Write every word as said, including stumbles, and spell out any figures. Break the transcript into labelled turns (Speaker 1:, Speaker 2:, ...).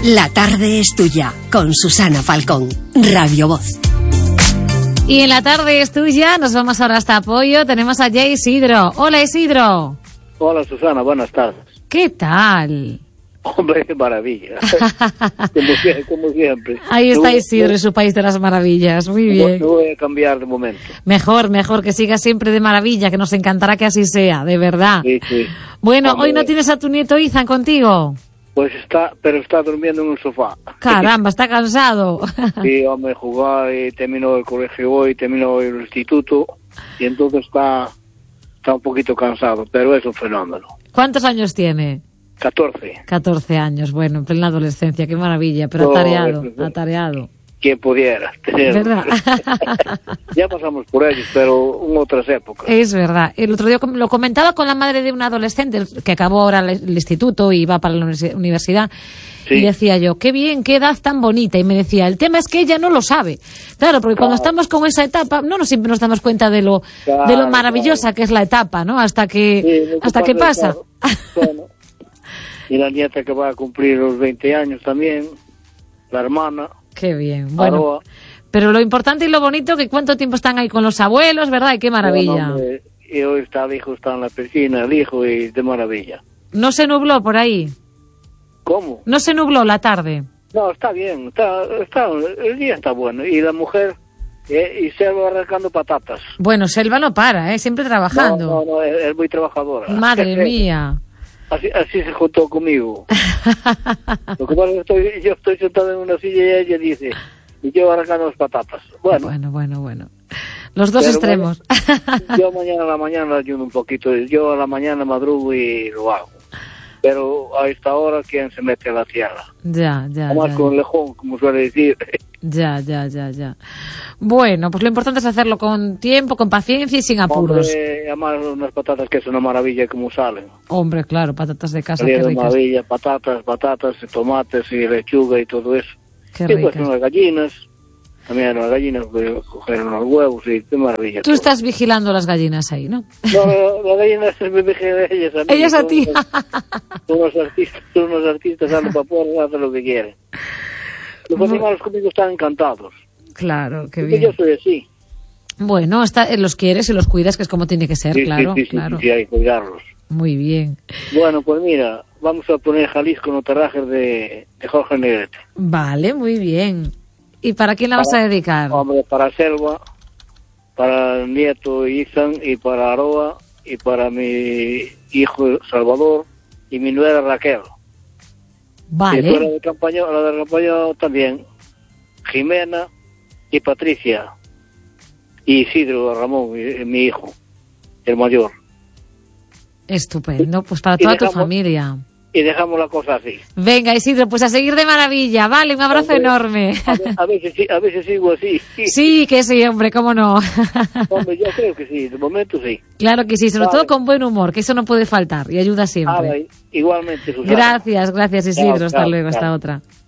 Speaker 1: La tarde es tuya, con Susana Falcón, Radio Voz.
Speaker 2: Y en la tarde es tuya, nos vamos ahora hasta Apoyo, tenemos a Jay Isidro. Hola, Isidro.
Speaker 3: Hola, Susana, buenas tardes.
Speaker 2: ¿Qué tal?
Speaker 3: Hombre, qué maravilla. como, como siempre.
Speaker 2: Ahí está
Speaker 3: no,
Speaker 2: Isidro
Speaker 3: no,
Speaker 2: en su país de las maravillas, muy
Speaker 3: no,
Speaker 2: bien.
Speaker 3: No voy a cambiar de momento.
Speaker 2: Mejor, mejor, que siga siempre de maravilla, que nos encantará que así sea, de verdad.
Speaker 3: Sí, sí.
Speaker 2: Bueno,
Speaker 3: Hombre,
Speaker 2: hoy no tienes a tu nieto Izan contigo.
Speaker 3: Pues está, pero está durmiendo en un sofá.
Speaker 2: Caramba, está cansado.
Speaker 3: Sí, hombre, jugar y terminó el colegio hoy, terminó el instituto y entonces está, está un poquito cansado, pero es un fenómeno.
Speaker 2: ¿Cuántos años tiene?
Speaker 3: catorce.
Speaker 2: catorce años, bueno, en plena adolescencia, qué maravilla, pero
Speaker 3: No,
Speaker 2: atareado,
Speaker 3: es- es-
Speaker 2: atareado.
Speaker 3: Quien pudiera tener.
Speaker 2: ¿Verdad?
Speaker 3: Ya pasamos por ellos, pero en otras épocas.
Speaker 2: Es verdad. El otro día com- lo comentaba con la madre de un adolescente que acabó ahora el, el instituto y va para la universi- universidad.
Speaker 3: Sí.
Speaker 2: Y decía yo, qué bien, qué edad tan bonita. Y me decía, el tema es que ella no lo sabe. Claro, porque cuando
Speaker 3: Claro.
Speaker 2: estamos con esa etapa, no nos siempre nos damos cuenta de lo,
Speaker 3: Claro,
Speaker 2: de lo maravillosa
Speaker 3: claro.
Speaker 2: que es la etapa, ¿no? Hasta que,
Speaker 3: Sí, lo
Speaker 2: hasta que pasa.
Speaker 3: claro. Bueno. Y la nieta que va a cumplir los veinte años también, la hermana,
Speaker 2: Qué bien. Bueno,
Speaker 3: Aroa.
Speaker 2: pero lo importante y lo bonito que cuánto tiempo están ahí con los abuelos, ¿verdad? Y qué maravilla.
Speaker 3: Bueno, hombre, y hoy está el hijo, está en la piscina, el hijo, y de maravilla.
Speaker 2: No se nubló por ahí.
Speaker 3: ¿Cómo?
Speaker 2: No se nubló la tarde.
Speaker 3: No, está bien, está, está, el día está bueno. Y la mujer, eh, y se va arrancando patatas.
Speaker 2: Bueno, Selva no para, ¿eh? Siempre trabajando.
Speaker 3: No, no, no, es, es muy trabajadora.
Speaker 2: Madre mía.
Speaker 3: Así, así se juntó conmigo. Lo que pasa es que estoy, yo estoy sentado en una silla y ella dice, y yo arrancando las patatas. Bueno,
Speaker 2: Bueno, bueno, bueno. Los dos
Speaker 3: pero
Speaker 2: extremos.
Speaker 3: bueno, yo mañana a la mañana ayuno un poquito, yo a la mañana madrugo y lo hago. Pero a esta hora, ¿quién se mete a la tierra?
Speaker 2: Ya, ya,
Speaker 3: Además
Speaker 2: ya,
Speaker 3: con lejón, como suele decir.
Speaker 2: ya, ya, ya, ya. Bueno, pues lo importante es hacerlo con tiempo, con paciencia y sin apuros.
Speaker 3: Hombre, además unas patatas que es una maravilla como salen.
Speaker 2: Hombre, claro, patatas de casa, qué
Speaker 3: Salieron
Speaker 2: ricas.
Speaker 3: maravilla, patatas, patatas, tomates y lechuga y todo eso.
Speaker 2: Qué
Speaker 3: y pues
Speaker 2: ricas.
Speaker 3: unas gallinas, también unas gallinas, pues, cogieron unos huevos y qué maravilla.
Speaker 2: Tú
Speaker 3: todo.
Speaker 2: estás vigilando las gallinas ahí, ¿no?
Speaker 3: No, no, las gallinas me dejé de ellas a mí.
Speaker 2: Ellas a
Speaker 3: Son
Speaker 2: ti.
Speaker 3: unos- Son unos artistas, son unos artistas, salen para afuera, hacen lo que quieren. Los animales conmigo están encantados.
Speaker 2: Claro, qué
Speaker 3: Porque
Speaker 2: bien.
Speaker 3: yo soy así.
Speaker 2: Bueno, está, eh, los quieres y los cuidas, que es como tiene que ser,
Speaker 3: Sí,
Speaker 2: claro,
Speaker 3: sí, sí, sí,
Speaker 2: claro.
Speaker 3: sí, sí, hay que cuidarlos.
Speaker 2: Muy bien.
Speaker 3: Bueno, pues mira, vamos a poner Jalisco no Terrajes de, de Jorge Negrete.
Speaker 2: Vale, muy bien. ¿Y para quién la vas a
Speaker 3: Para-
Speaker 2: dedicar?
Speaker 3: Hombre, para Selva, para el nieto Ethan y para Aroa y para mi hijo Salvador y mi nuera Raquel. Y fuera
Speaker 2: Vale.
Speaker 3: de campaña, la de campaña también, Jimena y Patricia y Isidro Ramón, mi, mi hijo, el mayor.
Speaker 2: Estupendo. Pues para
Speaker 3: Y
Speaker 2: toda tu
Speaker 3: dejamos-
Speaker 2: familia.
Speaker 3: Y dejamos la cosa así.
Speaker 2: Venga, Isidro, pues a seguir de maravilla. Vale, un abrazo
Speaker 3: Hombre,
Speaker 2: enorme.
Speaker 3: A, ve- a veces, sí- a veces sigo así.
Speaker 2: Sí, que sí, hombre, cómo no.
Speaker 3: Hombre, yo creo que sí, de momento sí.
Speaker 2: Claro que sí, sobre
Speaker 3: Vale.
Speaker 2: todo con buen humor, que eso no puede faltar y ayuda
Speaker 3: Ah,
Speaker 2: siempre.
Speaker 3: igualmente, Susana.
Speaker 2: Gracias, gracias Isidro.
Speaker 3: Chao,
Speaker 2: Hasta
Speaker 3: chao,
Speaker 2: luego, hasta
Speaker 3: chao.
Speaker 2: otra.